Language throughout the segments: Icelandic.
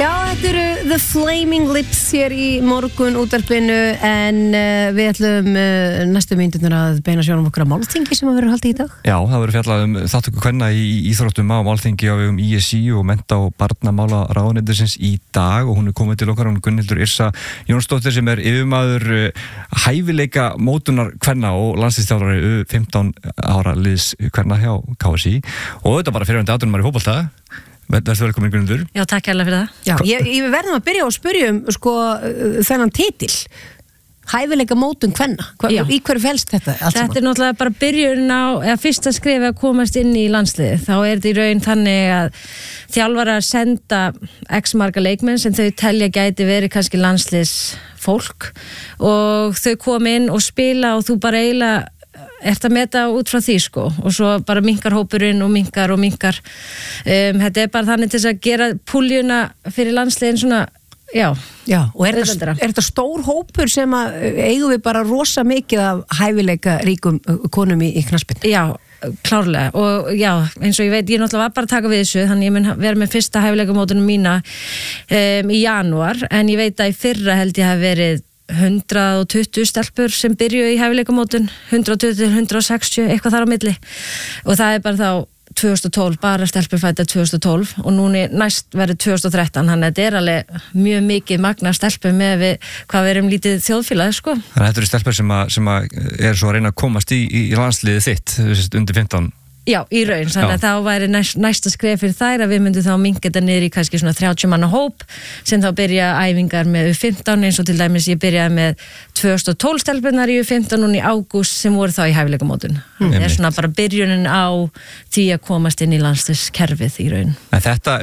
Já, þetta eru The Flaming Lips hér í morgun útvarpinu en við ætlum næstu mínúturnar að beina sjónum okkur á málþingi sem að vera haldið í dag. Já, það verður fjallað þáttöku kvenna í íþróttum á málþingi á vegum ISI og mennta- og barnamála ráðuneytisins í dag og hún komið til okkar, hún Gunnhildur Yrsa Jónsdóttir sem yfirmaður hæfileika mótunar kvenna og landsliðsþjálfari 15 ára liðs kvenna hjá KSÍ og þetta bara fyrirvændi atvinnumar í fótbolta. Verður velkomin Gunnhildur. Já, takk hérlega fyrir það. Já, ég verðum að byrja að spyrja sko þennan titil. Hæfileika mótun kvenna. Í hverju felst þetta? Þetta er náttúrulega bara byrjun á, eða fyrsta skrefi að komast inn í landsliðið. Þá er þetta í raun þannig að þjálfarar senda x marga leikmenn sem þau telja gæti verið kannski landsliðsfólk og þau koma inn og spila og þú bara eiginlega ert að meta út frá því sko og svo bara minkar hópurinn og minkar þetta er bara þannig til þess að gera púljuna fyrir landsliðin svona, já og er þetta stór hópur sem að eigum við bara rosa mikið af hæfileika ríkum konum í knattspyrnu? Já, klárlega og já, eins og ég veit, ég náttúrulega var bara að taka við þessu þannig ég mun vera með fyrsta hæfileikamótunum mína í janúar en ég veit að í fyrra held ég hafi verið 120 stelpur sem byrju í hæfileikamótun 120-160, eitthvað þar á milli og það er bara þá 2012, bara stelpur fædda 2012 og núna næst verður 2013 þannig að þetta er alveg mjög mikið magna stelpur með við, hvað við erum lítið þjóðfélag sko. Þannig að þetta eru stelpur sem er svo að reyna að komast í landsliðið þitt undir 15. Já, í raun, þannig að þá væri næsta skref fyrir þær að við myndum þá minnka þetta niður í kannski svona 30 manna hóp sem þá byrja æfingar með U15 eins og til dæmis ég byrjaði með 2012 stelpunar í U15 núna í ágúst sem voru þá í hæfileikamótun. Það er svona bara byrjunin á því að komast inn í landsliðskerfið í raun. En þetta,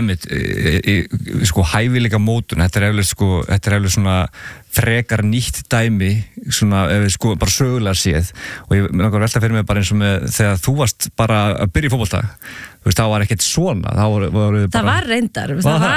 sko hæfileikamótun, þetta er eftir svona frekar nýtt dæmi svona, sko, bara sögulega séð og ég langar velta fyrir mig bara eins og með þegar þú varst bara að byrja í fótbolta það var ekkert svona það var reyndar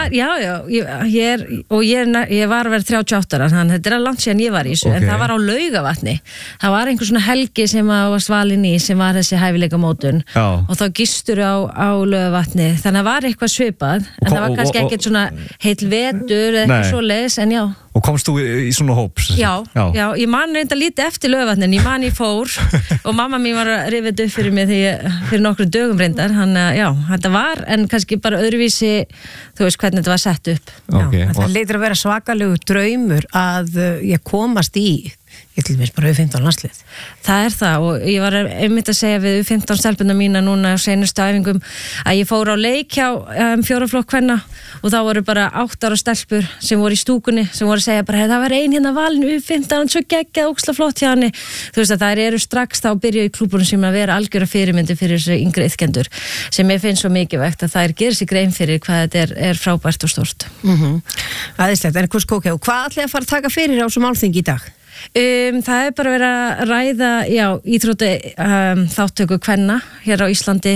ég var að vera 38 ára þannig þetta er langt síðan ég var í þessu en það var á Laugavatni það var einhver svona helgi sem að var svalin í sem var þessi hæfileikamótun og þá gistur á Laugavatni þannig að það var eitthvað svipað en það var kannski ekkert svona heill vetur eða eitthvað svoleiðis en já. Og komst þú í svona hóp? Já, ég man reynda lítið eftir Laugavatni en ég man ég fór og mamma mín var að rifja upp fyrir mig fyrir nokkrum dögum reyndar þannig já, þetta var en kannski bara öðruvísi þú veist hvernig þetta var sett upp Það leitur að vera svakalegu draumur að ég komast í ég til dæmis bara U15 landslið Það er það og ég var einmitt að segja við U15 stelpuna mína núna á seinustu æfingum að ég fór á leik hjá fjóraflokk kvenna og þá voru bara 8 ára stelpur sem voru í stúkunni sem voru að segja bara það var ein hérna valin U15 svo geggjað óksla flott hjá henni þú veist að þær eru strax þá byrja í klúbunum sem að vera algjöra fyrirmyndi fyrir þessu yngri iðkendur sem ég finnst svo mikilvægt að þær gerir sig grein fyrir hvað þetta er frábært og stórt Æðislegt, en hvað ætli að fara að taka fyrir á þessum málþingi í dag? Það er bara verið að ræða íþrótti þáttöku kvenna hér á Íslandi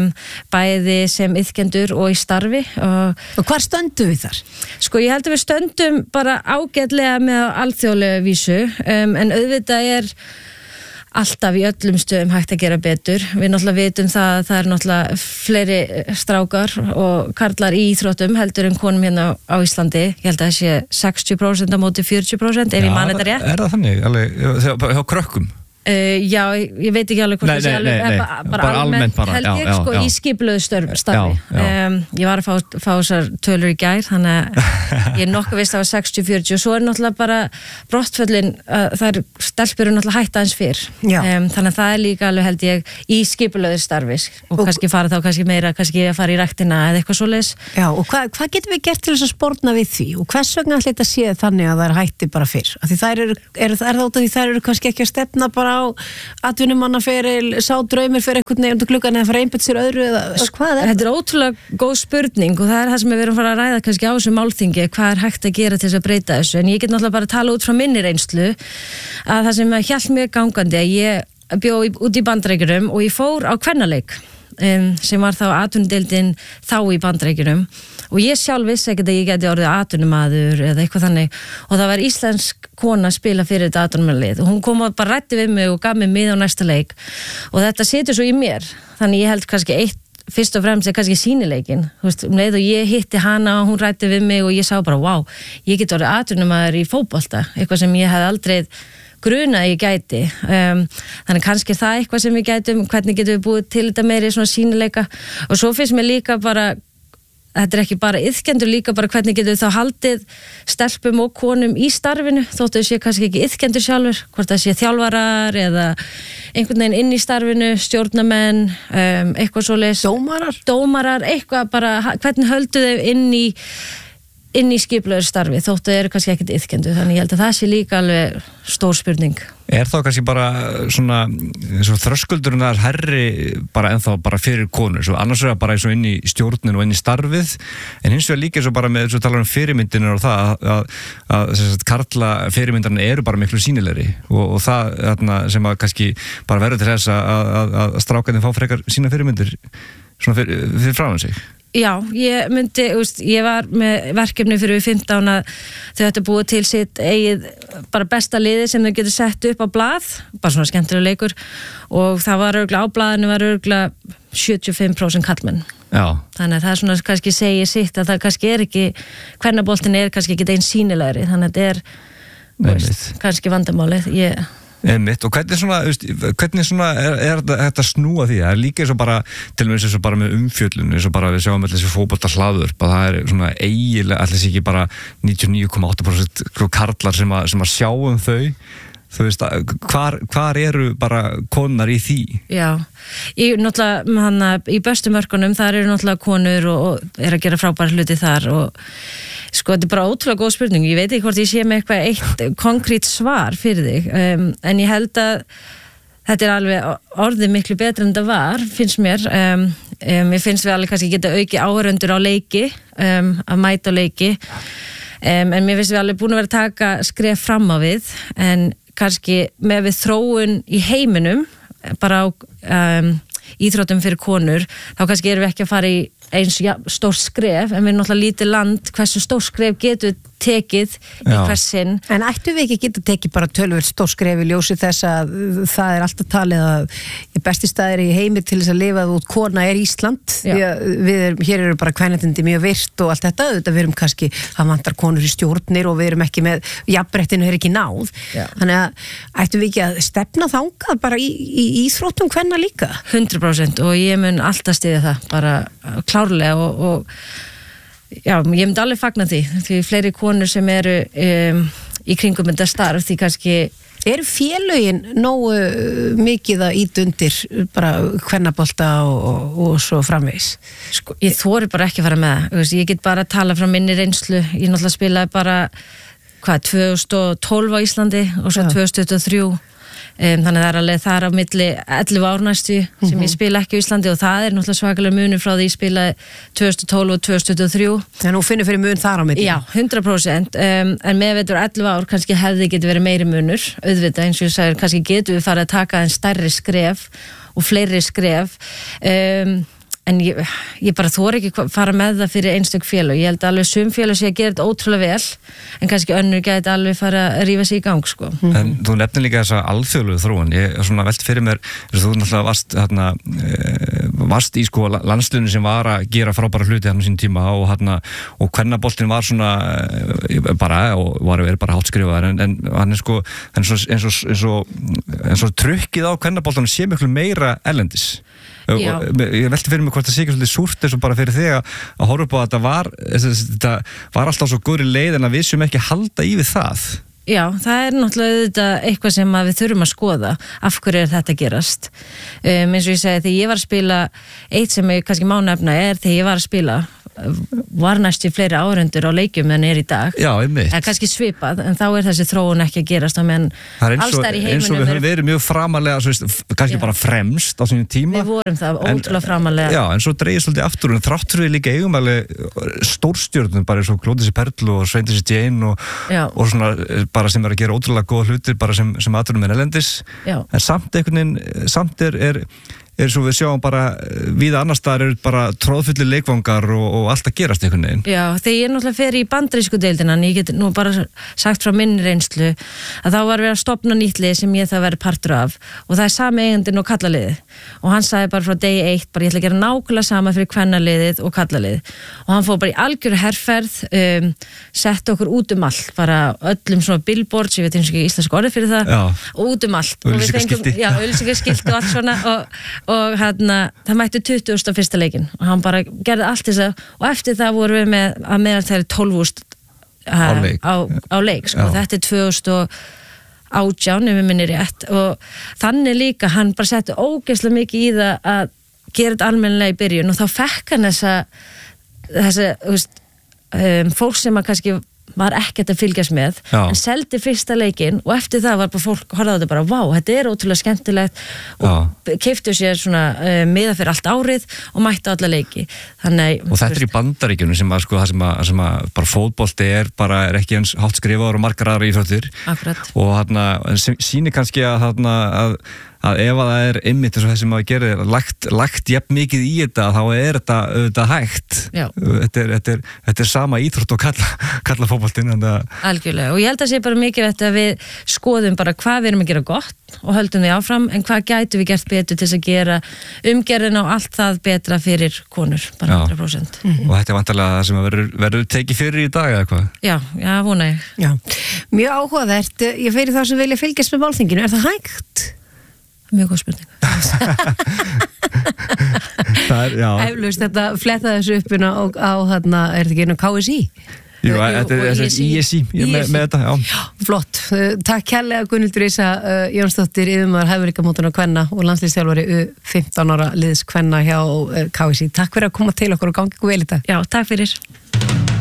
bæði sem iðkendur og í starfi og hvar stöndum við þar? Sko ég held að við stöndum bara ágætlega með alþjóðlegu vísu en auðvitað er alltaf í öllum stöðum hægt að gera betur. Við náttúrulega vitum það er náttúrulega fleiri strákar og karlar í íþróttum heldur en konum hérna á Íslandi. Ég held að það sé 60% á móti 40% ef ég man þetta rétt. Er það þannig? Alveg, hjá krökkum? Já, ég veit ekki alveg hvort það sé alveg bara almennt held ég sko í skipulöðu starfi ég var að fá þessar tölur í gær þannig að ég nokkuð veist að það var 60-40 og svo er náttúrulega bara brottföllin það er stelpur náttúrulega hætta aðeins fyrr þannig að það er líka alveg held ég í skipulöðu starfi og kannski fara þá kannski meira kannski að fara í ræktina eða eitthvað svoleiðis Já, og hvað getum við gert til þess að sporna við því og hvers vegna ætli þetta sé þannig að það er hætti bara fyrr af því þær eru kannski ekki að stefna bara á atvinnumannaferil, sá draumir fyrir einhvern veginn undir gluggan eða fara einbætt sér öðru eða hvað er? Þetta er ótrúlega góð spurning og það er það sem við erum að fara að ræða kannski á þessu málþingi, hvað er hægt að gera til þess að breyta þessu, en ég get náttúrulega bara að tala út frá minni reynslu að það sem hélt mjög gangandi að ég bjó út í Bandaríkjunum og ég fór á kvennaleik sem var þá atvinnudeildin þá í Bandaríkjunum og ég sjálf vissi ekkert að ég geti orðið atvinnumaður eða eitthvað þannig og það var íslensk kona að spila fyrir þetta atvinnumannalið og hún kom og bara ræddi við mig og gaf mig mið á næsta leik og þetta situr svo í mér þannig ég held kannski fyrst og fremst kannski sýnileikin, leið og ég hitti hana og hún ræddi við mig og ég sá bara, wow, ég get orðið atvinnumaður í fótbolta, eitthvað sem ég hef aldrei grunað ég gæti, þannig kannski það eitthvað sem við gætum, hvernig getum við búið til þetta meiri svona sýnileika og svo finnst mér líka bara þetta ekki bara iðkendur, líka bara hvernig getur þá haldið stelpum og konum í starfinu, þóttu þau sé kannski ekki iðkendur sjálfur, hvort það sé þjálfarar eða einhvern veginn inn í starfinu, stjórnamenn, eitthvað svoleiðis. Dómarar, eitthvað bara, hvernig höldu þau inn í skipulöður starfi, þóttu þau eru kannski ekkert iðkendur, þannig ég held að það sé líka alveg stór spurning. Þá kannski bara svona þröskuldurinn að herri bara ennþá bara fyrir konur, svo annars er það bara eins og inn í stjórnin og inn í starfið, en hins vegar líka eins og bara með, svo talar fyrirmyndirinn og það að karla fyrirmyndirinn eru bara miklu sýnilegri og það sem að kannski bara verður til þess að strákarnir fá frekar sína fyrirmyndir svona fyrir frá sig. Já, ég var með verkefni fyrir 15 að þau ættu búið til sitt eigið bara besta liði sem þau getur sett upp á blað, bara svona skemmtilega leikur og það var örgulega á blaðinu var örgulega 75% kallmenn. Já. Þannig að það er svona kannski segið sitt að það kannski ekki, kvennaboltinn kannski ekki einn sýnilegri, þannig að þetta kannski vandamálið. Einmitt, og hvernig svona er þetta snúa því? Það er líka eins og bara, til og með eins og bara með umfjöllun, eins og bara við sjáum allir þessi fótbolta hlaður, að það er svona eiginlega, allir sé ekki bara 99,8% karlar sem að sjáum þau, þú veist, hvar eru bara konar í því? Já, í bestu mörkunum, þar eru náttúrulega konur og er að gera frábæra hluti þar og þetta er bara ótrúlega góð spurning, ég veit ekki hvort ég sé með eitthvað eitt konkrét svar fyrir þig, en ég held að þetta er alveg orðið miklu betra en það var, finnst mér, mér finnst við alveg kannski geta auki áhörundur á leiki, að mæta á leiki, en mér finnst við alveg búin að vera að taka skref fram á við, en kannski með við þróun í heiminum, bara á íþróttum fyrir konur, þá kannski erum við ekki að fara í eins stór skref, en við erum náttúrulega lítið land, hversu stór skref getur tekið í hversin. En ættum við ekki geta tekið bara tölvöld stór skref í ljósi þess að það er alltaf talið að besti staðir í heimi til þess að lifa út kona er Ísland. Hér eru bara kvenleitindi mjög virt og allt þetta, við erum kannski, það vantar konur í stjórnir og við erum ekki með, jafnréttinu er ekki náð. Þannig að ættum við ekki að stefna þangað bara í íþróttum kvenna líka? 100% og ég mun alltaf styðja það, bara klárlega og já, ég myndi alveg fagna því fleiri konur sem eru í kringum þetta starf, því kannski eru félögin nógu mikið að íta undir bara kvennabolta og svo framvegis? Sko, ég þori bara ekki að fara með það, ég get bara að tala frá minni reynslu, ég náttúrulega spilaði bara 2012 á Íslandi og svo 2023 þannig að það er alveg þar á milli 11 ár næstu sem ég spila ekki á Íslandi og það er náttúrulega svakalega munur frá því ég spilaði 2012 og 2023. Þannig að þú finnur fyrir mun þar á milli? Já, 100%, en með veitur 11 ár kannski hefði getið verið meiri munur, auðvitað eins og ég sagði, kannski getum við farið að taka en stærri skref og fleiri skref, en ég bara þori ekki fara með það fyrir einstök félög. Ég held alveg sum félög sé að gera þetta ótrúlega vel, en kannski önnur gæti alveg fara að rífa sig í gang, sko. En þú nefnir líka þessa alþjóðlegu þróun. Ég svona velti fyrir mér, þú náttúrulega varst í sko landsliðinu sem var að gera frábæra hluti hann á sín tíma og kvennaboltinn var svona bara, og var bara hátt skrifaðar, en hann er sko eins og trukkið á kvennaboltanum sé miklu meira erlendis. Ég velti fyrir mig hvort það sé ekki svolítið súrt eins og bara fyrir þig að horfa upp á að þetta var alltaf svo góðri leið en að við sem ekki halda í við það. Já, það er náttúrulega eitthvað sem við þurfum að skoða af hverju þetta gerast. Eins og ég segi, þegar ég var að spila, eitt sem ég kannski má nefna þegar ég var að spila var næstu fleiri áhorfendur á leikjum en í dag. Já, einmitt. Það er kannski svipað, en þá er þessi þróun ekki að gerast á meðan allstæðar í heiminum. Eins og við höfum verið mjög framalega, kannski bara fremst á sínum tíma. Við vorum það ótrúlega framalega. Já, en svo dreigir svolítið aftur, en þráttur við líka eigum alveg stórstjörnum, bara eins og Glódísi Perlu og Sveindísi Jane og svona bara sem er að gera ótrúlega góða hlutir bara sem atvinnum erlendis. En samt svo við sjáum bara víða annars staðar eru bara tróðfullir leikvangar og allt að gerast einhvern veginn. Já, þegar ég náttúrulega fer í bandarísku deildina, en ég get nú bara sagt frá minni reynslu að þá var við að stofna nýtt lið sem ég það verið partur af og það sami eigandinn og kallaliðið og hann sagði bara frá degi 1 bara ég ætla að gera nákvæmlega sama fyrir kvennaliðið og kallaliðið og hann fór bara í algjöru herferð sett okkur út allt, bara öllum svona billboards, ég veit eins og ekki íslensk orðið fyrir það og út allt og við fengum, auglýsingaskilti og allt svona og það mættu 21. leikinn og hann bara gerði allt þess og eftir það vorum við með að meðan það er 12.000 á leik sko. Þetta er 2018 ef við minni rétt og þannig líka hann bara setti ógeðslega mikið í það að gera þetta almennilega í byrjun og þá fekk hann þessa fólk sem að kannski var ekkert að fylgjast með en seldi fyrsta leikinn og eftir það var bara fólk horfði á þetta bara, vá, þetta er ótrúlega skemmtilegt og keyptu sér svona miða fyrir allt árið og mættu alla leiki. Þannig, og þetta er í Bandaríkjunum sem að sko það sem að bara fótbolti er ekki eins hátt skrifaður og margar aðra íþróttir og þarna sýnir kannski að ef það er einmitt eins og þessum að gera lagt jafn mikið í þetta þá er þetta hægt. Þetta er sama íþrótt og kalla fótboltinn. Algjörlega og ég held að sé bara mikið þetta að við skoðum bara hvað við erum að gera gott og höldum því áfram en hvað gætu við gert betur til þess að gera umgerðina og allt það betra fyrir konur, bara 100%. Og þetta er vantarlega það sem verður tekið fyrir í dag eða hvað? Já, vona ég. Já, mjög áhugavert. Ég fyrir þá sem vilja fylgjast með málþinginu, er það hægt? Mjög góð spurning. Eflaust þetta fletta þessu uppina á er þetta ekki einu KSI? Jú, þetta er ISI með þetta, já. Flott. Takk kærlega Gunnhildur Yrsa Jónsdóttir, yfirmaður hæfileikamótana kvenna og landsliðsþjálfari 15 ára liðs kvenna hjá KSI. Takk fyrir að koma til okkur og gangi ykkur vel í dag. Já, takk fyrir.